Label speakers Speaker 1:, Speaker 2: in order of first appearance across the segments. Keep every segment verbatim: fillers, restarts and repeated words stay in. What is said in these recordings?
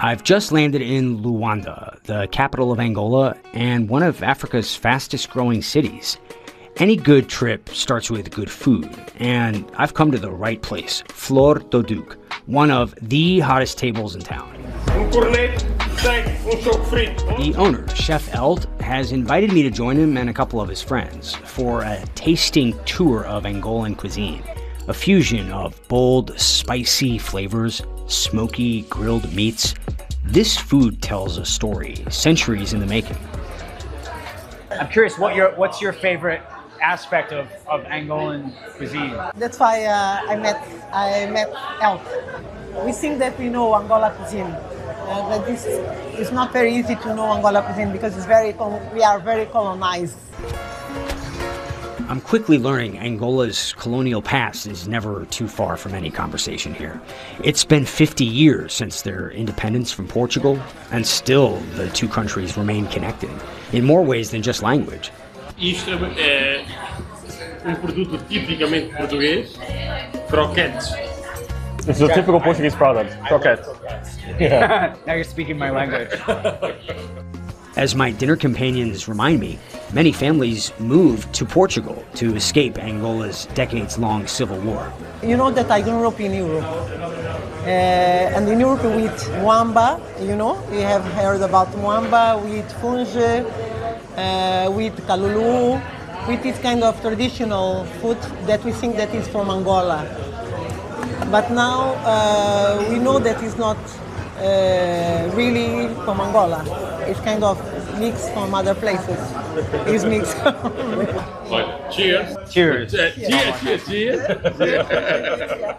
Speaker 1: I've just landed in Luanda, the capital of Angola and one of Africa's fastest growing cities. Any good trip starts with good food, and I've come to the right place, Flor do Duque, one of the hottest tables in town. The owner, Chef Eld, has invited me to join him and a couple of his friends for a tasting tour of Angolan cuisine, a fusion of bold, spicy flavors, smoky, grilled meats. This food tells a story, centuries in the making.
Speaker 2: I'm curious, what your what's your favorite aspect of, of Angolan cuisine?
Speaker 3: That's why uh, I met I met Eld. We think that we know Angola cuisine, uh, but this it's not very easy to know Angola cuisine because it's very we are very colonized.
Speaker 1: I'm quickly learning Angola's colonial past is never too far from any conversation here. It's been fifty years since their independence from Portugal, and still the two countries remain connected, in more ways than just language.
Speaker 4: Isto é um produto tipicamente português, croquetes.
Speaker 5: It's a typical Portuguese product, croquettes.
Speaker 2: Yeah. Now you're speaking my language.
Speaker 1: As my dinner companions remind me, many families moved to Portugal to escape Angola's decades-long civil war.
Speaker 3: You know that I grew up in Europe. Uh, and in Europe we eat mwamba, you know, you have heard about mwamba, we eat funge, uh, we eat kalulu, we eat this kind of traditional food that we think that is from Angola. But now uh, we know that it's not uh, really from Angola. It's kind of mixed from other places. It's mixed.
Speaker 4: Olha, cheers.
Speaker 2: Cheers.
Speaker 4: Uh, cheers, cheers, cheers.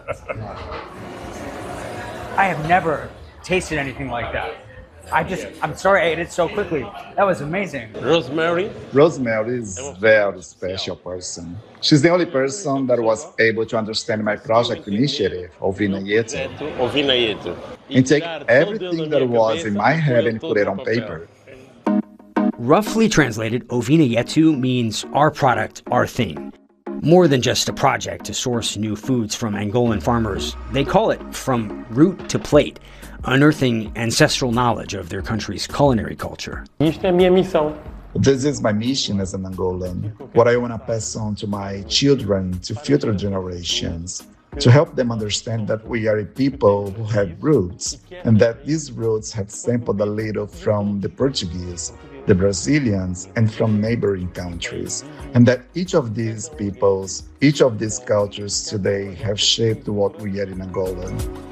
Speaker 2: I have never tasted anything like that. I just, I'm sorry I ate it so quickly. That was amazing.
Speaker 4: Rosemary.
Speaker 6: Rosemary is a very special person. She's the only person that was able to understand my project initiative, Ouvina Yetu,
Speaker 4: Ouvina Yetu.
Speaker 6: and take everything that was in my head and put it on paper.
Speaker 1: Roughly translated, Ouvina Yetu means our product, our thing. More than just a project to source new foods from Angolan farmers, they call it from root to plate, unearthing ancestral knowledge of their country's culinary culture.
Speaker 5: Isto é minha missão.
Speaker 6: This is my mission as an Angolan, what I want to pass on to my children, to future generations, to help them understand that we are a people who have roots, and that these roots have sampled a little from the Portuguese, the Brazilians, and from neighboring countries, and that each of these peoples, each of these cultures today have shaped what we are in Angola.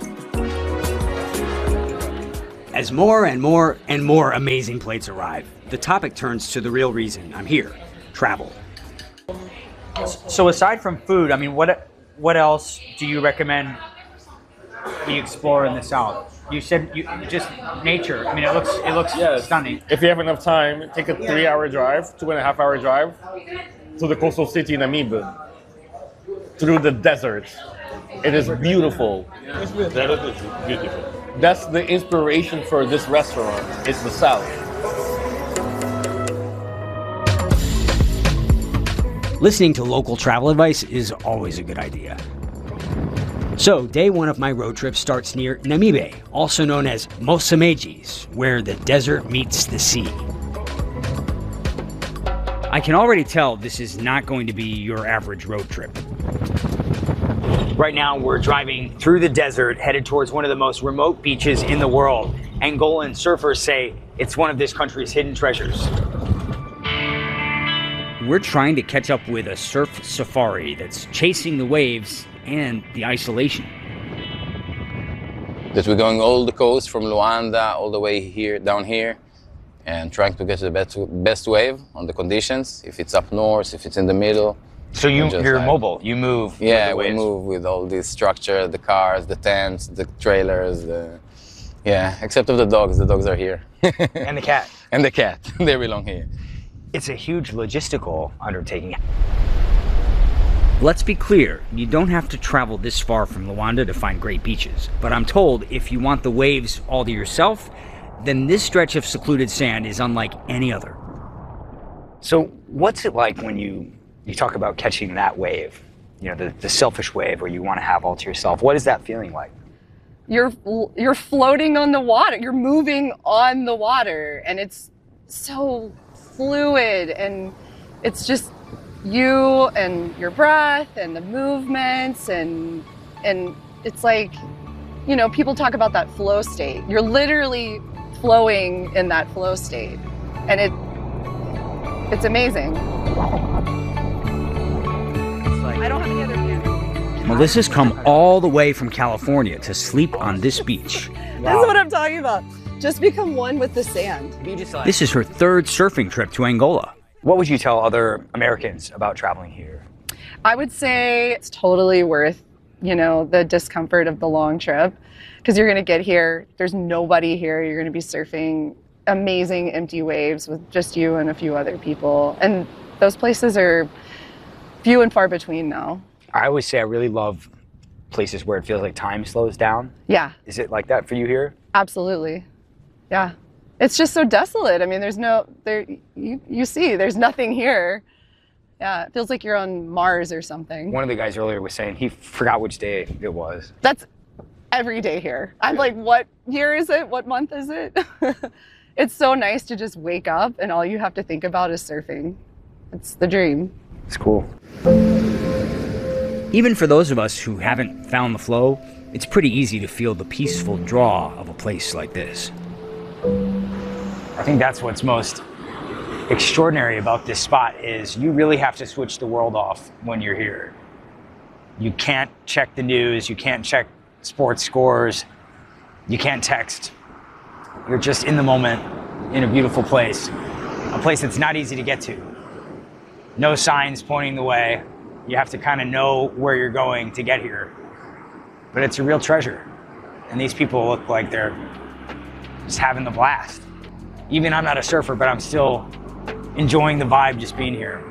Speaker 1: As more and more and more amazing plates arrive, the topic turns to the real reason I'm here, travel.
Speaker 2: So aside from food, I mean, what what else do you recommend we explore in the South? You said you, just nature. I mean, it looks it looks
Speaker 5: Yes.
Speaker 2: stunning.
Speaker 5: If you have enough time, take a three-hour drive, two and a half hour drive to the coastal city Namibe, through the desert. It is beautiful.
Speaker 4: That is beautiful.
Speaker 5: That's the inspiration for this restaurant. It's the South.
Speaker 1: Listening to local travel advice is always a good idea. So, day one of my road trip starts near Namibe, also known as Mossamedes, where the desert meets the sea. I can already tell this is not going to be your average road trip. Right now, we're driving through the desert, headed towards one of the most remote beaches in the world. Angolan surfers say it's one of this country's hidden treasures. We're trying to catch up with a surf safari that's chasing the waves and the isolation.
Speaker 7: That we're going all the coast from Luanda all the way here, down here, and trying to get the best, best wave on the conditions, if it's up north, if it's in the middle.
Speaker 2: So you,
Speaker 7: Just
Speaker 2: you're
Speaker 7: like-
Speaker 2: mobile. You move. with
Speaker 7: Yeah,
Speaker 2: the
Speaker 7: we
Speaker 2: waves.
Speaker 7: move with all this structure, the cars, the tents, the trailers, the... Yeah, except of the dogs, the dogs are here.
Speaker 2: And the cat.
Speaker 7: And the cat, they belong here.
Speaker 1: It's a huge logistical undertaking. Let's be clear, you don't have to travel this far from Luanda to find great beaches. But I'm told if you want the waves all to yourself, then this stretch of secluded sand is unlike any other. So what's it like when you, you talk about catching that wave? You know, the, the selfish wave where you want to have all to yourself. What is that feeling like?
Speaker 8: you're you're floating on the water. You're moving on the water, and it's so fluid, and it's just you and your breath and the movements, and and it's like, you know, people talk about that flow state. You're literally flowing in that flow state, and it it's amazing. I don't have any other hands.
Speaker 1: Melissa's come all the way from California to sleep on this beach.
Speaker 8: This is what I'm talking about. Just become one with the sand.
Speaker 1: This is her third surfing trip to Angola.
Speaker 2: What would you tell other Americans about traveling here?
Speaker 8: I would say it's totally worth, you know, the discomfort of the long trip, because you're going to get here. There's nobody here. You're going to be surfing amazing empty waves with just you and a few other people. And those places are few and far between now.
Speaker 2: I always say I really love places where it feels like time slows down.
Speaker 8: Yeah.
Speaker 2: Is it like that for you here?
Speaker 8: Absolutely. Yeah. It's just so desolate. I mean, there's no, there, you, you see, there's nothing here. Yeah, it feels like you're on Mars or something.
Speaker 2: One of the guys earlier was saying he forgot which day it was.
Speaker 8: That's every day here. I'm like, what year is it? What month is it? It's so nice to just wake up and all you have to think about is surfing. It's the dream.
Speaker 2: It's cool.
Speaker 1: Even for those of us who haven't found the flow, it's pretty easy to feel the peaceful draw of a place like this.
Speaker 2: I think that's what's most extraordinary about this spot is you really have to switch the world off when you're here. You can't check the news, you can't check sports scores, you can't text. You're just in the moment in a beautiful place, a place that's not easy to get to. No signs pointing the way. You have to kind of know where you're going to get here. But it's a real treasure. And these people look like they're just having the blast. Even I'm not a surfer, but I'm still enjoying the vibe just being here.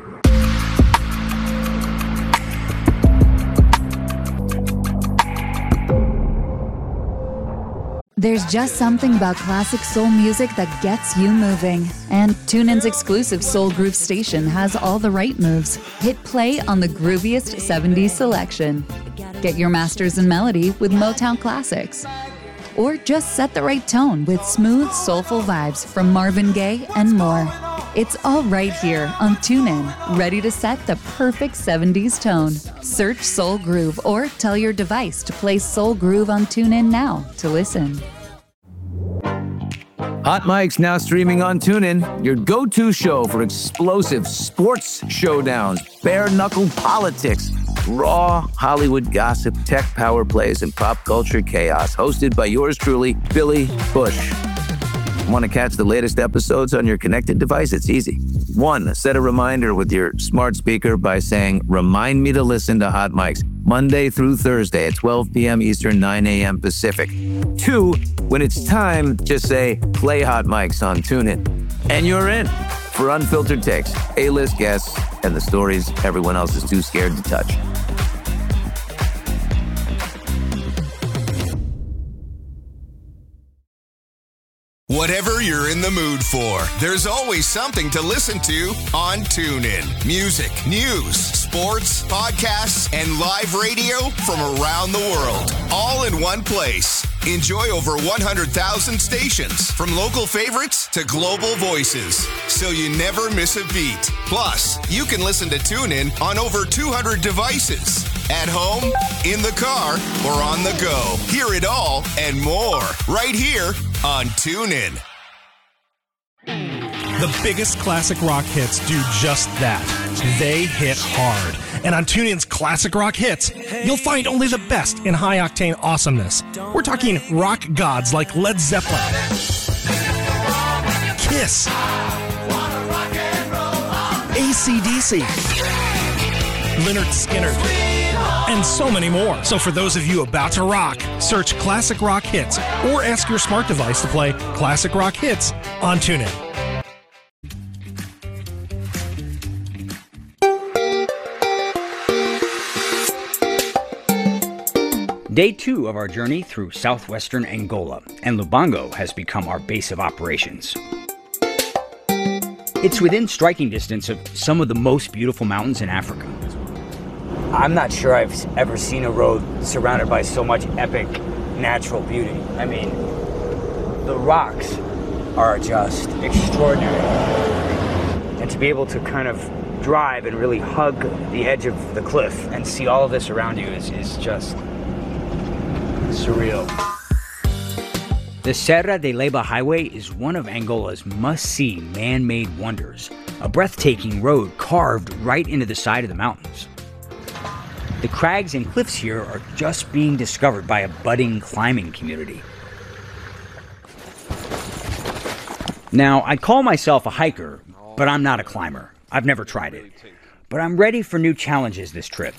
Speaker 9: There's just something about classic soul music that gets you moving. And TuneIn's exclusive Soul Groove station has all the right moves. Hit play on the grooviest seventies selection. Get your masters in melody with Motown classics. Or just set the right tone with smooth, soulful vibes from Marvin Gaye and more. It's all right here on TuneIn, ready to set the perfect seventies tone. Search Soul Groove or tell your device to play Soul Groove on TuneIn now to listen.
Speaker 10: Hot Mic's now streaming on TuneIn, your go-to show for explosive sports showdowns, bare-knuckle politics, raw Hollywood gossip, tech power plays, and pop culture chaos. Hosted by yours truly, Billy Bush. Want to catch the latest episodes on your connected device? It's easy. One, set a reminder with your smart speaker by saying, "Remind me to listen to Hot Mics Monday through Thursday at twelve p.m. Eastern, nine a.m. Pacific." Two, when it's time, just say, "Play Hot Mics on TuneIn." And you're in for unfiltered takes, A-list guests, and the stories everyone else is too scared to touch.
Speaker 11: Whatever you're in the mood for, there's always something to listen to on TuneIn. Music, news, sports, podcasts, and live radio from around the world, all in one place. Enjoy over one hundred thousand stations, from local favorites to global voices, so you never miss a beat. Plus, you can listen to TuneIn on over two hundred devices, at home, in the car, or on the go. Hear it all and more right here on TuneIn.
Speaker 12: The biggest classic rock hits do just that. They hit hard. And on TuneIn's Classic Rock Hits, you'll find only the best in high-octane awesomeness. We're talking rock gods like Led Zeppelin, Kiss, A C D C, Lynyrd Skynyrd, and so many more. So for those of you about to rock, search Classic Rock Hits or ask your smart device to play Classic Rock Hits on TuneIn.
Speaker 1: Day two of our journey through southwestern Angola, and Lubango has become our base of operations. It's within striking distance of some of the most beautiful mountains in Africa.
Speaker 2: I'm not sure I've ever seen a road surrounded by so much epic
Speaker 1: natural beauty. I mean, the rocks are just extraordinary. And to be able to kind of drive and really hug the edge of the cliff and see all of this around you is, is just surreal. The Serra de Leyva Highway is one of Angola's must-see man-made wonders, a breathtaking road carved right into the side of the mountains. The crags and cliffs here are just being discovered by a budding climbing community. Now, I'd call myself a hiker, but I'm not a climber. I've never tried it. But I'm ready for new challenges this trip.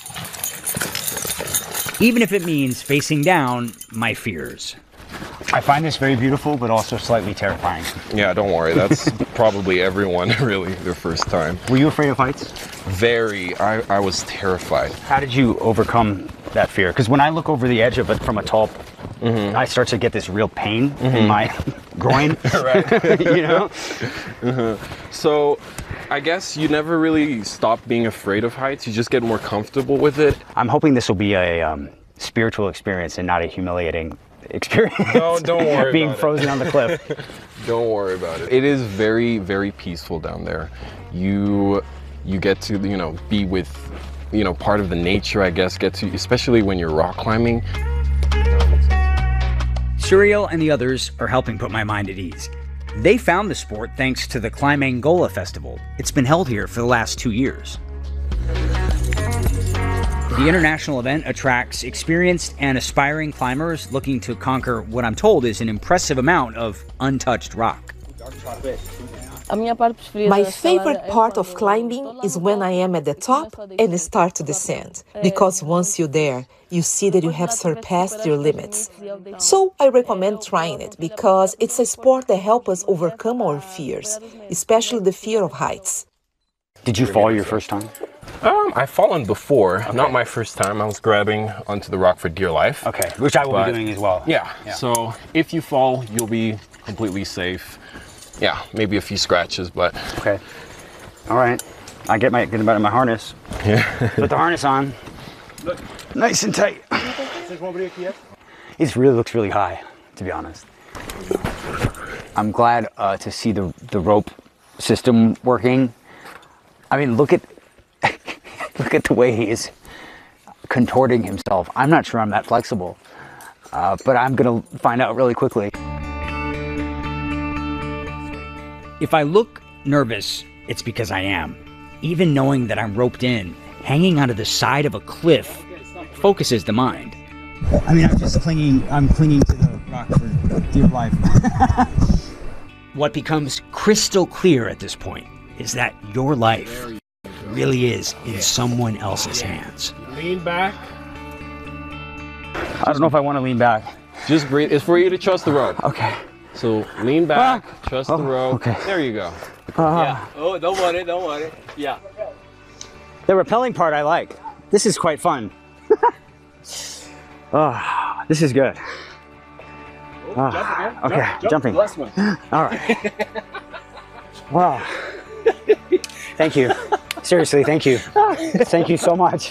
Speaker 1: Even if it means facing down my fears. I find this very beautiful, but also slightly terrifying.
Speaker 13: Yeah, don't worry. That's probably everyone, really, their first time.
Speaker 1: Were you afraid of heights?
Speaker 13: Very. I, I was terrified.
Speaker 1: How did you overcome that fear? Because when I look over the edge of it from a tall, mm-hmm. I start to get this real pain mm-hmm. in my groin.
Speaker 13: Right.
Speaker 1: You know?
Speaker 13: Mm-hmm. So, I guess you never really stop being afraid of heights. You just get more comfortable with it.
Speaker 1: I'm hoping this will be a um, spiritual experience and not a humiliating experience.
Speaker 13: No, don't worry
Speaker 1: being
Speaker 13: about
Speaker 1: frozen
Speaker 13: it.
Speaker 1: on the cliff.
Speaker 13: Don't worry about it. It is very, very peaceful down there. You you get to, you know, be with, you know, part of the nature, I guess, get to, especially when you're rock climbing.
Speaker 1: Suriel and the others are helping put my mind at ease. They found the sport thanks to the Climb Angola Festival. It's been held here for the last two years. The international event attracts experienced and aspiring climbers looking to conquer what I'm told is an impressive amount of untouched rock.
Speaker 14: My favorite part of climbing is when I am at the top and start to descend, because once you're there, you see that you have surpassed your limits. So I recommend trying it because it's a sport that helps us overcome our fears, especially the fear of heights.
Speaker 1: Did you fall your first time?
Speaker 13: Um, I've fallen before, okay. Not my first time. I was grabbing onto the rock for dear life.
Speaker 1: Okay, which I will
Speaker 13: but,
Speaker 1: be doing as well.
Speaker 13: Yeah, yeah, so if you fall, you'll be completely safe. Yeah, maybe a few scratches, but...
Speaker 1: Okay, all right. I get my, get about my harness.
Speaker 13: Yeah.
Speaker 1: Put the harness on. Nice and tight. It really looks really high, to be honest. I'm glad uh, to see the, the rope system working. I mean, look at look at the way he is contorting himself. I'm not sure I'm that flexible, uh, but I'm gonna find out really quickly. If I look nervous, it's because I am. Even knowing that I'm roped in, hanging onto the side of a cliff focuses the mind. I mean, I'm just clinging, I'm clinging to the rock for dear life. What becomes crystal clear at this point is that your life really is in someone else's hands.
Speaker 13: Lean back.
Speaker 1: I don't know if I want to lean back.
Speaker 13: Just breathe. It's for you to trust the rope.
Speaker 1: Okay.
Speaker 13: So lean back,
Speaker 1: ah.
Speaker 13: trust
Speaker 1: oh,
Speaker 13: the rope.
Speaker 1: Okay.
Speaker 13: There you go.
Speaker 1: Uh,
Speaker 15: yeah. Oh, don't worry, don't worry. Yeah.
Speaker 1: The rappelling part I like. This is quite fun. Oh, this is good. Oh,
Speaker 15: jump
Speaker 1: okay,
Speaker 15: jump,
Speaker 1: jumping.
Speaker 15: Jump. Last one.
Speaker 1: All right. Wow. Thank you. Seriously, thank you. Thank you so much.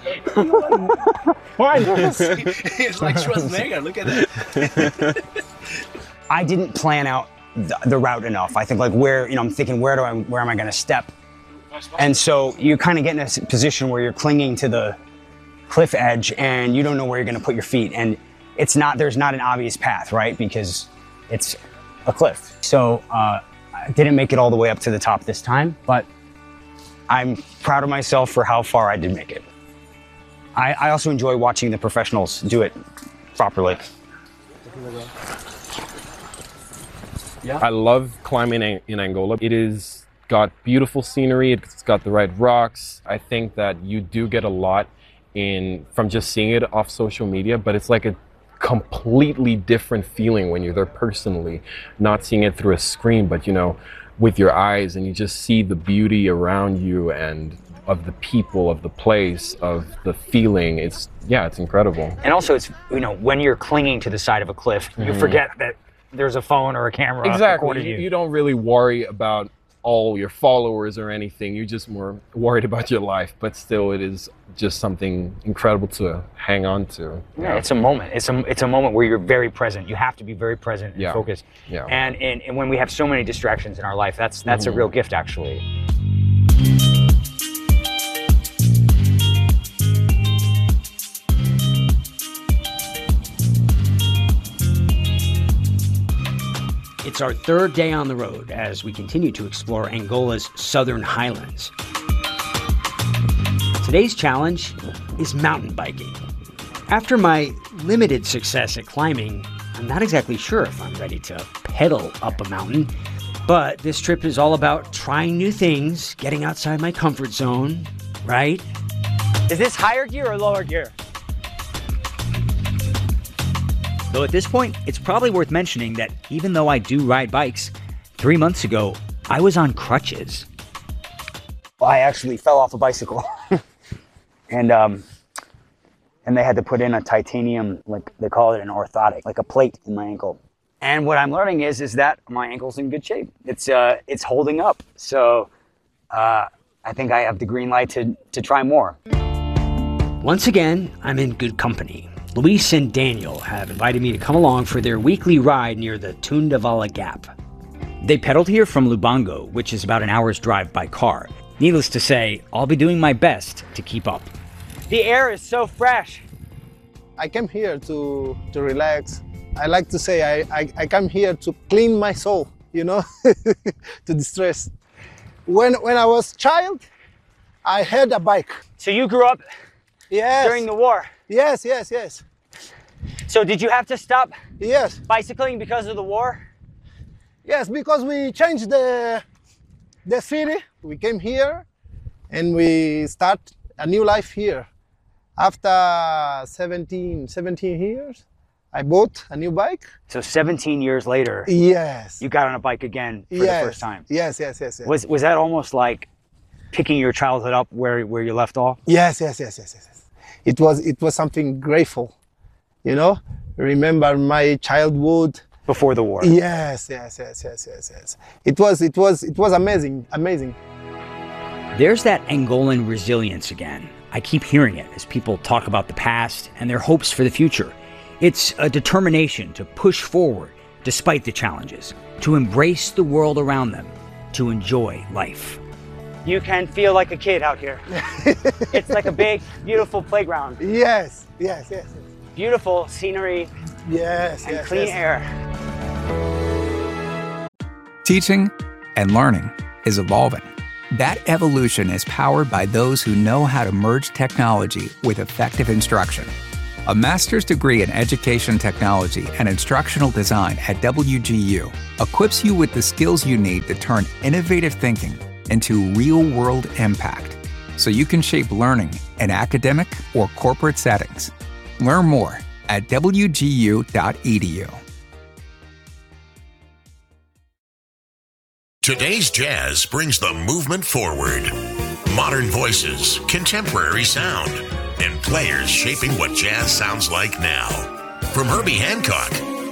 Speaker 1: Why?
Speaker 15: It's like Schwarzenegger. Look at that.
Speaker 1: I didn't plan out the, the route enough. I think like where, you know, I'm thinking where do I, where am I going to step? And so you kind of get in a position where you're clinging to the cliff edge and you don't know where you're going to put your feet. And it's not, there's not an obvious path, right? Because it's a cliff. So uh, I didn't make it all the way up to the top this time, but I'm proud of myself for how far I did make it. I, I also enjoy watching the professionals do it properly.
Speaker 13: Yeah. I love climbing in Angola. It is got beautiful scenery. It's got the right rocks. I think that you do get a lot in from just seeing it off social media, but it's like a completely different feeling when you're there personally, not seeing it through a screen, but you know, with your eyes, and you just see the beauty around you and of the people, of the place, of the feeling. It's, yeah, it's incredible.
Speaker 1: And also it's, you know, when you're clinging to the side of a cliff, mm-hmm. you forget that there's a phone or a camera
Speaker 13: exactly.
Speaker 1: recording you.
Speaker 13: You don't really worry about all your followers or anything. You're just more worried about your life, but still it is just something incredible to hang on to.
Speaker 2: Yeah, it's a moment. It's a, it's a moment where you're very present. You have to be very present and
Speaker 13: Yeah.
Speaker 2: focused.
Speaker 13: Yeah.
Speaker 2: And, and and when we have so many distractions in our life, that's that's
Speaker 13: Mhm.
Speaker 2: a real gift, actually.
Speaker 1: It's our third day on the road as we continue to explore Angola's southern highlands. Today's challenge is mountain biking. After my limited success at climbing, I'm not exactly sure if I'm ready to pedal up a mountain, but this trip is all about trying new things, getting outside my comfort zone, right?
Speaker 2: Is this higher gear or lower gear?
Speaker 16: Though at this point, it's probably worth mentioning that even though I do ride bikes, three months ago, I was on crutches.
Speaker 2: I actually fell off a bicycle. and um, and they had to put in a titanium, like they call it an orthotic, like a plate in my ankle. And what I'm learning is is that my ankle's in good shape. It's uh, it's holding up. So uh, I think I have the green light to, to try more.
Speaker 1: Once again, I'm in good company. Luis and Daniel have invited me to come along for their weekly ride near the Tundavala Gap.
Speaker 16: They pedaled here from Lubango, which is about an hour's drive by car. Needless to say, I'll be doing my best to keep up.
Speaker 2: The air is so fresh.
Speaker 17: I came here to, to relax. I like to say I, I, I come here to clean my soul, you know, to distress. When, when I was a child, I had a bike.
Speaker 2: So you grew up
Speaker 17: yes.
Speaker 2: during the war?
Speaker 17: Yes, yes, yes.
Speaker 2: So did you have to stop
Speaker 17: yes.
Speaker 2: bicycling because of the war?
Speaker 17: Yes, because we changed the, the city. We came here and we start a new life here. After seventeen, seventeen years, I bought a new bike.
Speaker 2: So seventeen years later,
Speaker 17: yes,
Speaker 2: you got on a bike again for
Speaker 17: yes.
Speaker 2: the first time.
Speaker 17: Yes, yes, yes, yes.
Speaker 2: Was was that almost like picking your childhood up where, where you left off?
Speaker 17: Yes, yes, yes, yes, yes. It was it was something grateful, you know. Remember my childhood
Speaker 2: before the war.
Speaker 17: Yes, yes, yes, yes, yes, yes. It was it was it was amazing, amazing.
Speaker 16: There's that Angolan resilience again. I keep hearing it as people talk about the past and their hopes for the future. It's a determination to push forward despite the challenges, to embrace the world around them, to enjoy life.
Speaker 2: You can feel like a kid out here. It's like a big, beautiful playground.
Speaker 17: Yes, yes, yes. yes.
Speaker 2: Beautiful scenery.
Speaker 17: Yes,
Speaker 2: and
Speaker 17: yes,
Speaker 2: clean
Speaker 17: yes.
Speaker 2: air.
Speaker 18: Teaching and learning is evolving. That evolution is powered by those who know how to merge technology with effective instruction. A master's degree in education technology and instructional design at W G U equips you with the skills you need to turn innovative thinking into real-world impact, so you can shape learning in academic or corporate settings. Learn more at W G U dot E D U.
Speaker 11: Today's Jazz brings the movement forward. Modern voices, contemporary sound, and players shaping what jazz sounds like now. From Herbie Hancock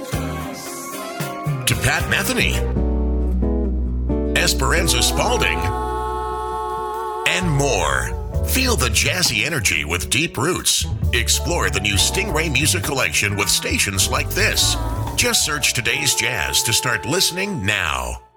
Speaker 11: to Pat Metheny, Esperanza Spalding, and more. Feel the jazzy energy with deep roots. Explore the new Stingray Music Collection with stations like this. Just search Today's Jazz to start listening now.